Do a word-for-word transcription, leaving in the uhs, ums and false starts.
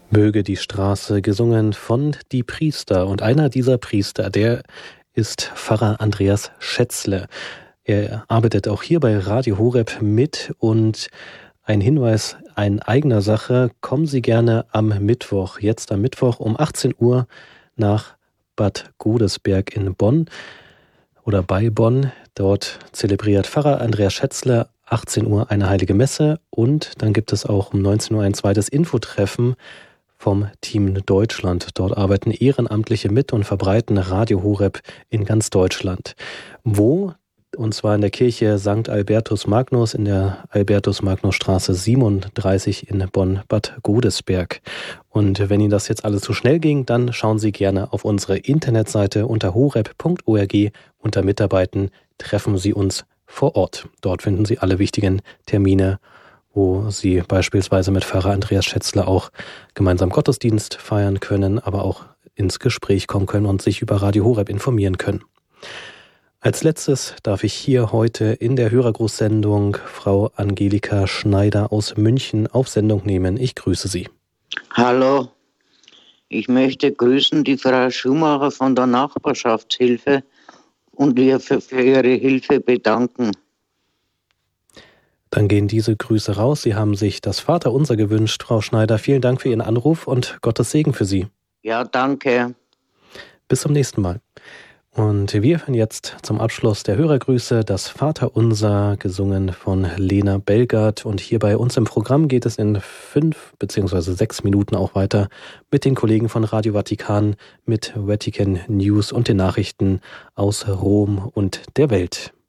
Möge die Straße, gesungen von Die Priester. Und einer dieser Priester, der ist Pfarrer Andreas Schätzle. Er arbeitet auch hier bei Radio Horeb mit und ein Hinweis in eigener Sache, kommen Sie gerne am Mittwoch, jetzt am Mittwoch um achtzehn Uhr nach Bad Godesberg in Bonn oder bei Bonn. Dort zelebriert Pfarrer Andreas Schätzle achtzehn Uhr eine heilige Messe und dann gibt es auch um neunzehn Uhr ein zweites Infotreffen vom Team Deutschland. Dort arbeiten Ehrenamtliche mit und verbreiten Radio Horeb in ganz Deutschland. Wo? Und zwar in der Kirche Sankt Albertus Magnus in der Albertus-Magnus-Straße siebenunddreißig in Bonn-Bad Godesberg. Und wenn Ihnen das jetzt alles zu schnell ging, dann schauen Sie gerne auf unsere Internetseite unter horeb punkt org. Unter Mitarbeiten treffen Sie uns vor Ort. Dort finden Sie alle wichtigen Termine, wo Sie beispielsweise mit Pfarrer Andreas Schätzle auch gemeinsam Gottesdienst feiern können, aber auch ins Gespräch kommen können und sich über Radio Horeb informieren können. Als letztes darf ich hier heute in der Hörergrußsendung Frau Angelika Schneider aus München auf Sendung nehmen. Ich grüße Sie. Hallo, ich möchte grüßen die Frau Schumacher von der Nachbarschaftshilfe und ihr für, für ihre Hilfe bedanken. Dann gehen diese Grüße raus. Sie haben sich das Vaterunser gewünscht, Frau Schneider. Vielen Dank für Ihren Anruf und Gottes Segen für Sie. Ja, danke. Bis zum nächsten Mal. Und wir hören jetzt zum Abschluss der Hörergrüße das Vaterunser, gesungen von Lena Belgard. Und hier bei uns im Programm geht es in fünf beziehungsweise sechs Minuten auch weiter mit den Kollegen von Radio Vatikan, mit Vatican News und den Nachrichten aus Rom und der Welt.